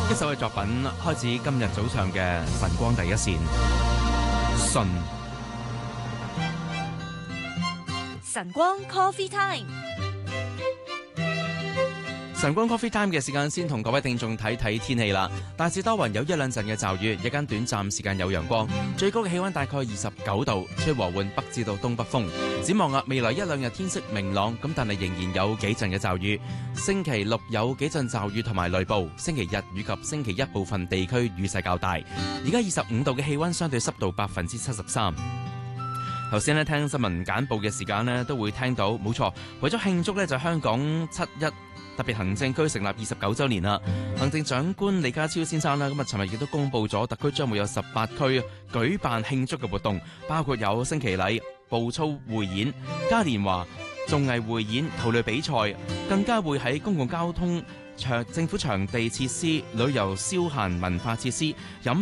一首嘅作品開始今日早上嘅晨光第一線。信晨光 Coffee Time。 晨光 Coffee Time 嘅時間，先同各位聽眾睇睇天氣啦。大致多雲，有一兩陣嘅驟雨，日間短暫時間有陽光，最高嘅氣溫大概29度，吹和緩北至到東北風。展望未來一兩日天色明朗，咁但係仍然有幾陣嘅驟雨。星期六有幾陣驟雨同埋雷暴，星期日以及星期一部分地區雨勢較大。而家25度嘅氣溫，相對濕度73%。頭先聽新聞簡報嘅時間都會聽到，冇錯，為咗慶祝就香港7·1特別行政區成立29週年啦。行政長官李家超先生咁尋日亦都公布咗，特區將會有18區舉辦慶祝嘅活動，包括有升旗禮、步操匯演、嘉年華、綜藝匯演、桃類比賽，更加會喺公共交通、政府場地設施、旅遊消閒文化設施、飲